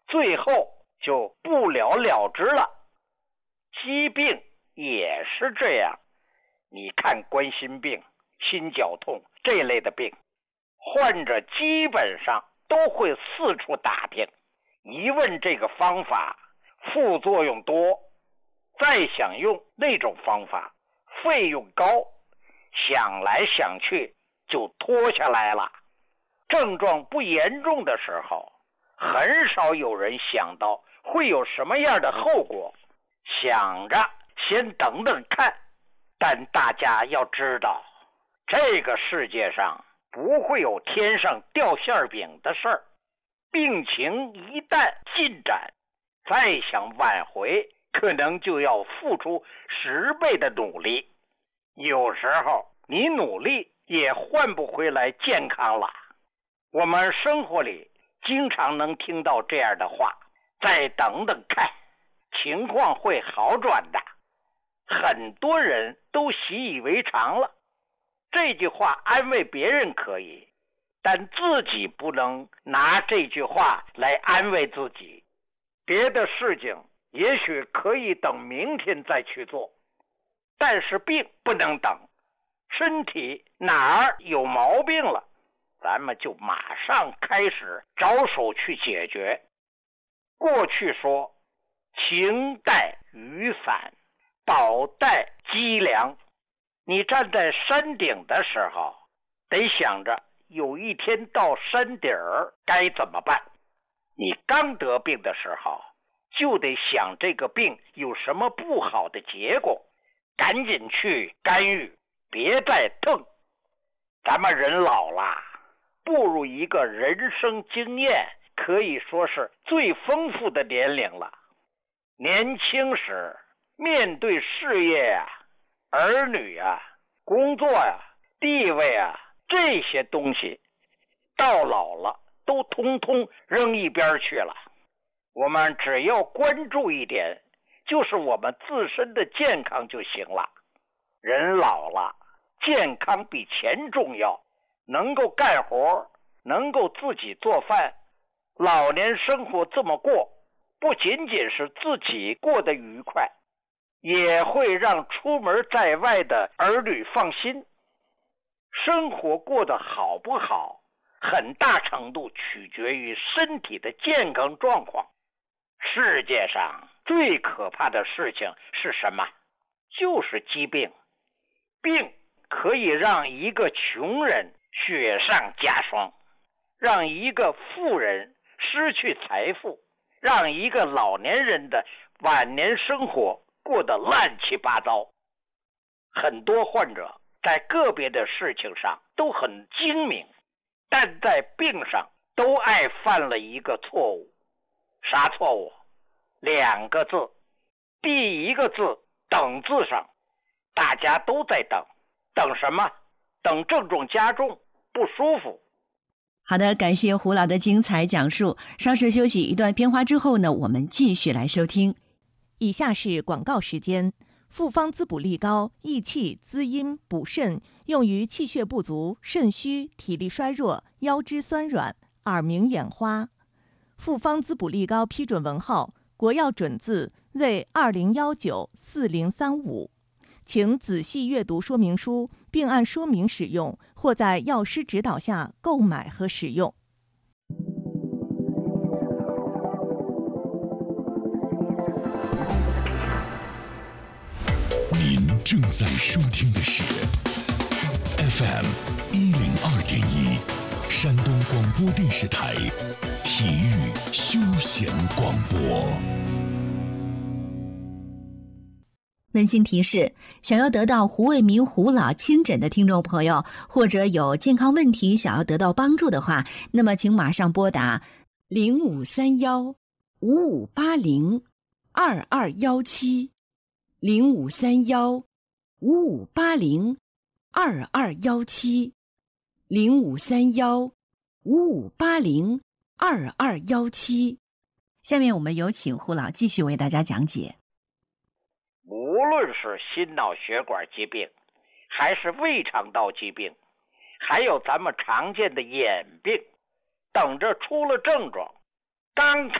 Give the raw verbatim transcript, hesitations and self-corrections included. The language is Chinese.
最后就不了了之了。疾病也是这样，你看冠心病、心绞痛这类的病，患者基本上都会四处打听，一问这个方法副作用多，再想用那种方法费用高，想来想去就拖下来了。症状不严重的时候，很少有人想到会有什么样的后果，想着先等等看。但大家要知道，这个世界上不会有天上掉馅饼的事儿，病情一旦进展，再想挽回可能就要付出十倍的努力，有时候你努力也换不回来健康了。我们生活里经常能听到这样的话，再等等看，情况会好转的。很多人都习以为常了，这句话安慰别人可以，但自己不能拿这句话来安慰自己。别的事情也许可以等明天再去做，但是病不能等。身体哪儿有毛病了，咱们就马上开始着手去解决。过去说情带雨伞，宝带脊梁，你站在山顶的时候，得想着有一天到山顶儿该怎么办。你刚得病的时候，就得想这个病有什么不好的结果，赶紧去干预，别再疼。咱们人老了，步入一个人生经验可以说是最丰富的年龄了。年轻时面对事业呀、儿女呀、工作呀、地位啊这些东西，到老了都通通扔一边去了。我们只要关注一点，就是我们自身的健康就行了。人老了，健康比钱重要，能够干活，能够自己做饭，老年生活这么过，不仅仅是自己过得愉快，也会让出门在外的儿女放心。生活过得好不好，很大程度取决于身体的健康状况。世界上最可怕的事情是什么？就是疾病。病可以让一个穷人雪上加霜，让一个富人失去财富，让一个老年人的晚年生活过得乱七八糟。很多患者在个别的事情上都很精明，但在病上都爱犯了一个错误。啥错误？两个字。第一个字等字上，大家都在等。等什么？等症状加重，不舒服。 好的，感谢胡老的精彩讲述。稍事休息一段片花之后呢，我们继续来收听。 以下是广告时间。复方滋补力高，益气滋阴补肾，用于气血不足、肾虚、体力衰弱、腰肢酸软、耳鸣眼花。复方滋补力高批准文号：国药准字 Z 二零一九四零三五。请仔细阅读说明书，并按说明使用，或在药师指导下购买和使用。 您正在收听的是 F M 一零二点一，山东广播电视台体育休闲广播。 温馨提示：想要得到胡卫民胡老亲诊的听众朋友，或者有健康问题想要得到帮助的话，那么请马上拨打零五三幺五五八零二二幺七零五三幺五五八零二二幺七零五三幺五五八零二二幺七。下面我们有请胡老继续为大家讲解。 无论是心脑血管疾病，还是胃肠道疾病，还有咱们常见的眼病，等着出了症状，刚